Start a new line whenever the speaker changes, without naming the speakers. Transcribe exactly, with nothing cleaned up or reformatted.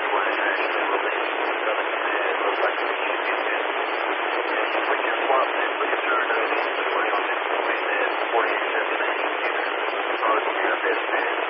when it actually released. Nothing you did. Looks like it should be good. And you put your swap in, look at your notice, put it on this point at forty-eight seventy-nine. Probably going to be our best bet.